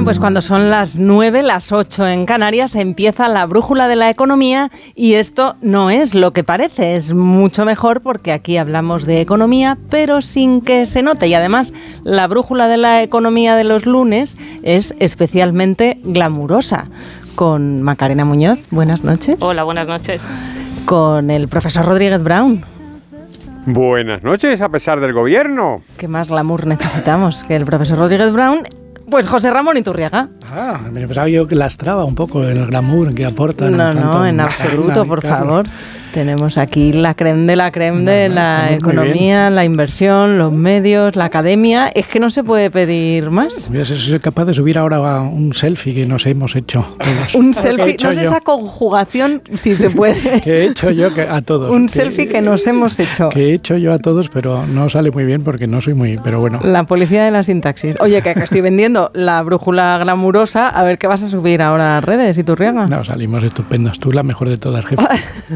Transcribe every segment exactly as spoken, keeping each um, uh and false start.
Bueno, pues cuando son las nueve, las ocho en Canarias, empieza la brújula de la economía y esto no es lo que parece, es mucho mejor porque aquí hablamos de economía, pero sin que se note. Y además, la brújula de la economía de los lunes es especialmente glamurosa. Con Macarena Muñoz, buenas noches. Hola, buenas noches. Con el profesor Rodríguez Brown. Buenas noches, a pesar del gobierno. ¿Qué más glamour necesitamos que el profesor Rodríguez Brown? Pues José Ramón Iturriaga. Ah, me pensaba yo que lastraba un poco el glamour que aporta. No, no, en absoluto, por favor. Tenemos aquí la creme de la creme no, de la economía, la inversión, los medios, la academia. Es que no se puede pedir más. Voy a ser, soy capaz de subir ahora un selfie que nos hemos hecho todos. Un selfie, no sé esa conjugación si se puede. Que he hecho yo que a todos. Un que, selfie que nos hemos hecho. Que he hecho yo a todos, pero no sale muy bien porque no soy muy... Pero bueno. La policía de la sintaxis. Oye, que acá estoy vendiendo la brújula glamurosa. A ver qué vas a subir ahora a redes, Iturriaga. No, salimos estupendos. Tú la mejor de todas, jefe.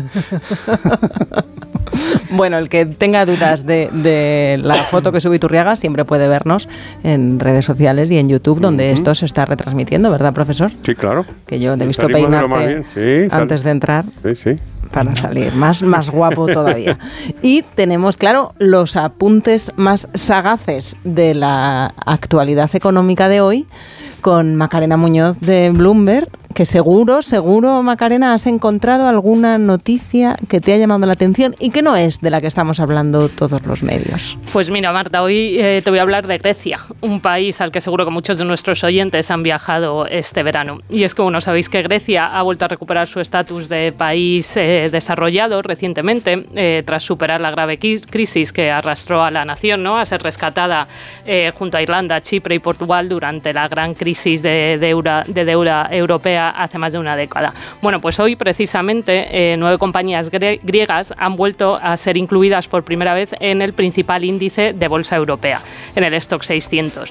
Bueno, el que tenga dudas de, de la foto que sube Iturriaga siempre puede vernos en redes sociales y en YouTube, donde uh-huh. esto se está retransmitiendo, ¿verdad, profesor? Sí, claro. Que yo te he visto peinarte sí, antes de entrar sí, sí. para salir más, más guapo todavía. Y tenemos, claro, los apuntes más sagaces de la actualidad económica de hoy con Macarena Muñoz de Bloomberg, que seguro, seguro, Macarena, has encontrado alguna noticia que te ha llamado la atención y que no es de la que estamos hablando todos los medios. Pues mira, Marta, hoy eh, te voy a hablar de Grecia, un país al que seguro que muchos de nuestros oyentes han viajado este verano. Y es que, bueno, sabéis que Grecia ha vuelto a recuperar su estatus de país eh, desarrollado recientemente, eh, tras superar la grave crisis que arrastró a la nación, ¿no?, a ser rescatada eh, junto a Irlanda, Chipre y Portugal durante la gran crisis de, de, eura, de deuda europea hace más de una década. Bueno, pues hoy precisamente eh, nueve compañías gre- griegas han vuelto a ser incluidas por primera vez en el principal índice de bolsa europea, en el Stock seiscientos.